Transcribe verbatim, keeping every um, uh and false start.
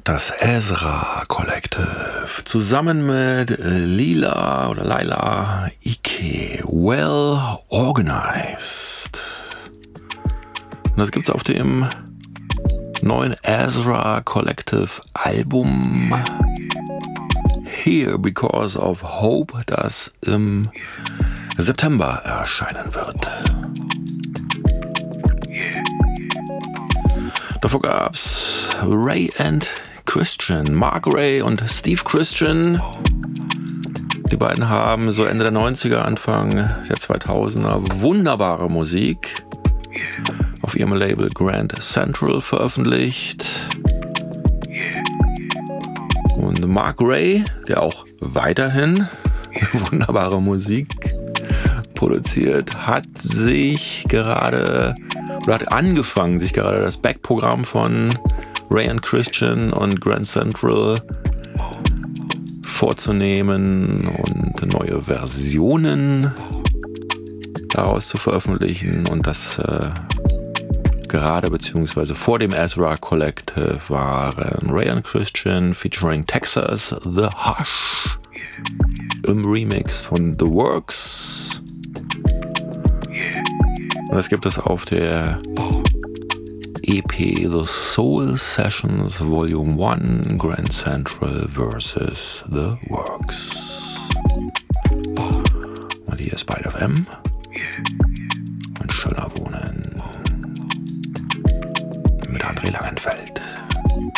Das Ezra Collective zusammen mit Lila oder Laila Ike, Well Organized. Und das gibt's auf dem neuen Ezra Collective Album Here Because of Hope, das im September erscheinen wird. Davor gab's Ray and Christian, Mark Ray und Steve Christian. Die beiden haben so Ende der neunziger, Anfang der zweitausender wunderbare Musik auf ihrem Label Grand Central veröffentlicht. Und Mark Ray, der auch weiterhin wunderbare Musik produziert, hat sich gerade oder hat angefangen, sich gerade das Backprogramm von Ray and Christian und Grand Central vorzunehmen und neue Versionen daraus zu veröffentlichen. Und das äh, gerade beziehungsweise vor dem Ezra Collective waren Ray and Christian featuring Texas The Hush im Remix von The Works. Und das gibt es auf der E P The Soul Sessions Volume eins Grand Central versus The Works. Und hier ist Byte F M und schöner Wohnen mit André Langenfeld.